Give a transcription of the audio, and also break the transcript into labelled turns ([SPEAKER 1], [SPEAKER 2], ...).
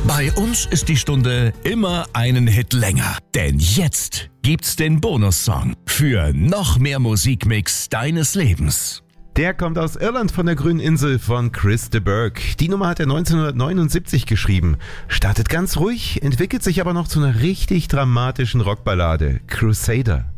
[SPEAKER 1] Bei uns ist die Stunde immer einen Hit länger. Denn jetzt gibt's den Bonussong für noch mehr Musikmix deines Lebens.
[SPEAKER 2] Der kommt aus Irland von der grünen Insel von Chris de Burgh. Die Nummer hat er 1979 geschrieben. Startet ganz ruhig, entwickelt sich aber noch zu einer richtig dramatischen Rockballade. Crusader.